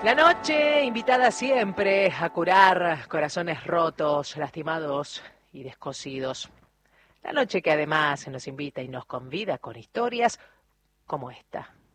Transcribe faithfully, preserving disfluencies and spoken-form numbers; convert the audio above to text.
La noche invitada siempre a curar corazones rotos, lastimados y descosidos. La noche que además nos invita y nos convida con historias como esta.